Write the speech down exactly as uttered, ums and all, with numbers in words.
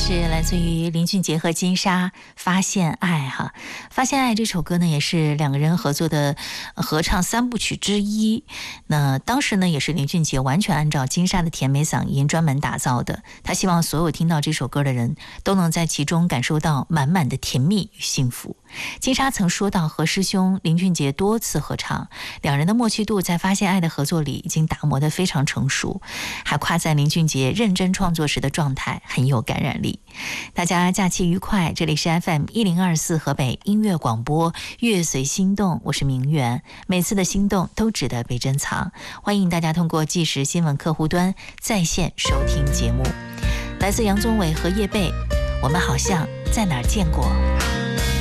是来自于林俊杰和金莎《发现爱》哈，《发现爱》这首歌呢也是两个人合作的合唱三部曲之一。那当时呢也是林俊杰完全按照金莎的甜美嗓音专门打造的，他希望所有听到这首歌的人都能在其中感受到满满的甜蜜与幸福。金莎曾说到和师兄林俊杰多次合唱，两人的默契度在《发现爱》的合作里已经打磨得非常成熟，还夸赞林俊杰认真创作时的状态很有感染力。大家假期愉快，这里是 F M 一零二四河北音乐广播，乐随心动，我是明媛。每次的心动都值得被珍藏，欢迎大家通过即时新闻客户端在线收听节目。来自杨宗纬和叶蓓，我们好像在哪儿见过。